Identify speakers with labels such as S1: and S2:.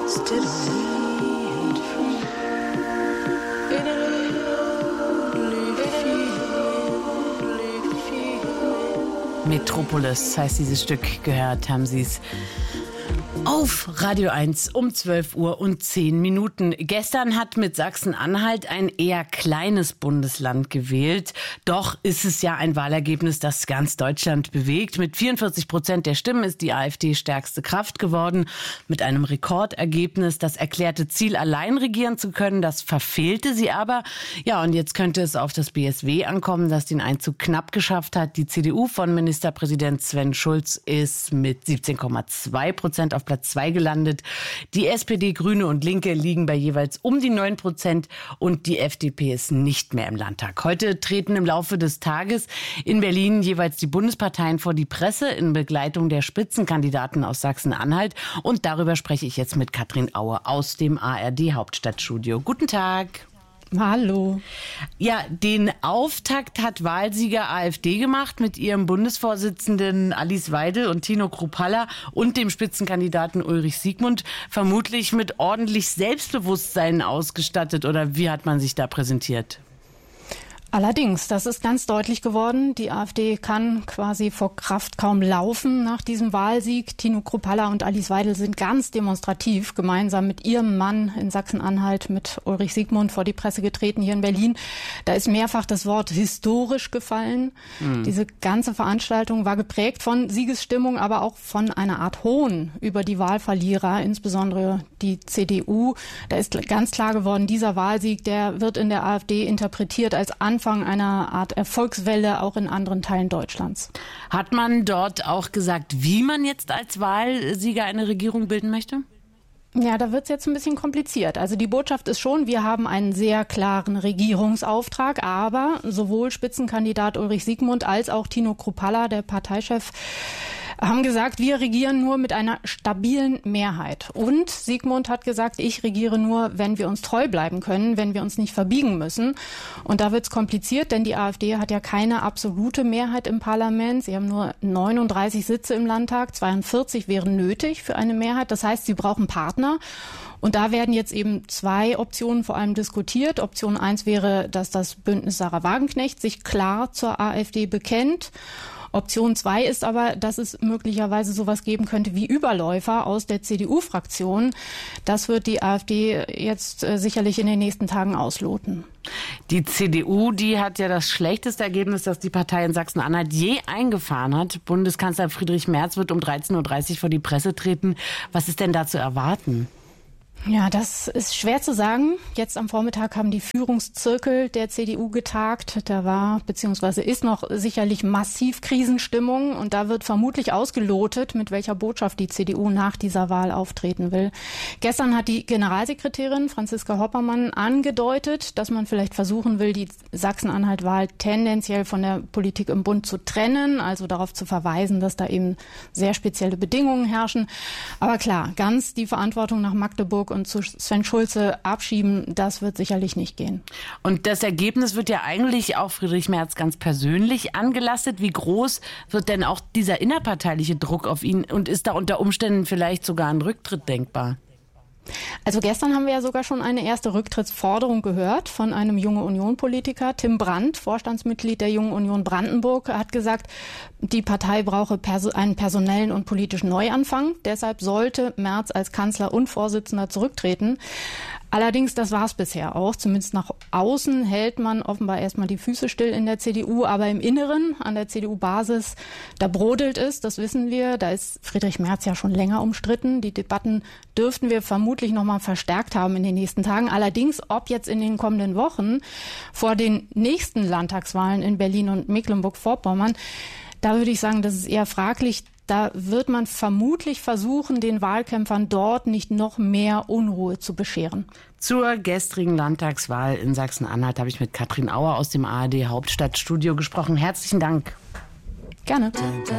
S1: Still free and free. In a lonely feeling.
S2: Metropolis heißt dieses Stück. Gehört haben Sie es auf Radio 1 um 12 Uhr und 10 Minuten. Gestern hat mit Sachsen-Anhalt ein eher kleines Bundesland gewählt. Doch ist es ja ein Wahlergebnis, das ganz Deutschland bewegt. Mit 44% der Stimmen ist die AfD stärkste Kraft geworden. Mit einem Rekordergebnis. Das erklärte Ziel, allein regieren zu können, das verfehlte sie aber. Ja, und jetzt könnte es auf das BSW ankommen, das den Einzug knapp geschafft hat. Die CDU von Ministerpräsident Sven Schulz ist mit 17,2% auf Platz 2 gelandet. Die SPD, Grüne und Linke liegen bei jeweils um die 9% und die FDP ist nicht mehr im Landtag. Heute treten im Laufe des Tages in Berlin jeweils die Bundesparteien vor die Presse in Begleitung der Spitzenkandidaten aus Sachsen-Anhalt. Und darüber spreche ich jetzt mit Katrin Aue aus dem ARD-Hauptstadtstudio. Guten Tag.
S3: Hallo.
S2: Ja, den Auftakt hat Wahlsieger AfD gemacht mit ihrem Bundesvorsitzenden Alice Weidel und Tino Kruppalla und dem Spitzenkandidaten Ulrich Siegmund, vermutlich mit ordentlich Selbstbewusstsein ausgestattet. Oder wie hat man sich da präsentiert?
S3: Allerdings, das ist ganz deutlich geworden. Die AfD kann quasi vor Kraft kaum laufen nach diesem Wahlsieg. Tino Kruppalla und Alice Weidel sind ganz demonstrativ gemeinsam mit ihrem Mann in Sachsen-Anhalt, mit Ulrich Siegmund, vor die Presse getreten hier in Berlin. Da ist mehrfach das Wort historisch gefallen. Diese ganze Veranstaltung war geprägt von Siegesstimmung, aber auch von einer Art Hohn über die Wahlverlierer, insbesondere die CDU. Da ist ganz klar geworden, dieser Wahlsieg, der wird in der AfD interpretiert als Anfang einer Art Erfolgswelle auch in anderen Teilen Deutschlands.
S2: Hat man dort auch gesagt, wie man jetzt als Wahlsieger eine Regierung bilden möchte?
S3: Ja, da wird es jetzt ein bisschen kompliziert. Also die Botschaft ist schon, wir haben einen sehr klaren Regierungsauftrag, aber sowohl Spitzenkandidat Ulrich Siegmund als auch Tino Kruppalla, der Parteichef, haben gesagt, wir regieren nur mit einer stabilen Mehrheit. Und Siegmund hat gesagt, ich regiere nur, wenn wir uns treu bleiben können, wenn wir uns nicht verbiegen müssen. Und da wird es kompliziert, denn die AfD hat ja keine absolute Mehrheit im Parlament. Sie haben nur 39 Sitze im Landtag, 42 wären nötig für eine Mehrheit. Das heißt, sie brauchen Partner. Und da werden jetzt eben zwei Optionen vor allem diskutiert. Option 1 wäre, dass das Bündnis Sarah Wagenknecht sich klar zur AfD bekennt. Option 2 ist aber, dass es möglicherweise sowas geben könnte wie Überläufer aus der CDU-Fraktion. Das wird die AfD jetzt sicherlich in den nächsten Tagen ausloten.
S2: Die CDU, die hat ja das schlechteste Ergebnis, das die Partei in Sachsen-Anhalt je eingefahren hat. Bundeskanzler Friedrich Merz wird um 13.30 Uhr vor die Presse treten. Was ist denn da zu erwarten?
S3: Ja, das ist schwer zu sagen. Jetzt am Vormittag haben die Führungszirkel der CDU getagt. Da war bzw. ist noch sicherlich massiv Krisenstimmung und da wird vermutlich ausgelotet, mit welcher Botschaft die CDU nach dieser Wahl auftreten will. Gestern hat die Generalsekretärin Franziska Hoppermann angedeutet, dass man vielleicht versuchen will, die Sachsen-Anhalt-Wahl tendenziell von der Politik im Bund zu trennen, also darauf zu verweisen, dass da eben sehr spezielle Bedingungen herrschen. Aber klar, ganz die Verantwortung nach Magdeburg und zu Sven Schulze abschieben, das wird sicherlich nicht gehen.
S2: Und das Ergebnis wird ja eigentlich auch Friedrich Merz ganz persönlich angelastet. Wie groß wird denn auch dieser innerparteiliche Druck auf ihn und ist da unter Umständen vielleicht sogar ein Rücktritt denkbar?
S3: Also gestern haben wir ja sogar schon eine erste Rücktrittsforderung gehört von einem Junge Union-Politiker. Tim Brandt, Vorstandsmitglied der Jungen Union Brandenburg, hat gesagt, die Partei brauche einen personellen und politischen Neuanfang. Deshalb sollte Merz als Kanzler und Vorsitzender zurücktreten. Allerdings, das war es bisher auch. Zumindest nach außen hält man offenbar erstmal die Füße still in der CDU. Aber im Inneren, an der CDU-Basis, da brodelt es, das wissen wir. Da ist Friedrich Merz ja schon länger umstritten. Die Debatten dürften wir vermutlich noch mal verstärkt haben in den nächsten Tagen. Allerdings, ob jetzt in den kommenden Wochen vor den nächsten Landtagswahlen in Berlin und Mecklenburg-Vorpommern, da würde ich sagen, das ist eher fraglich. Da wird man vermutlich versuchen, den Wahlkämpfern dort nicht noch mehr Unruhe zu bescheren.
S2: Zur gestrigen Landtagswahl in Sachsen-Anhalt habe ich mit Katrin Auer aus dem ARD Hauptstadtstudio gesprochen. Herzlichen Dank.
S3: Gerne.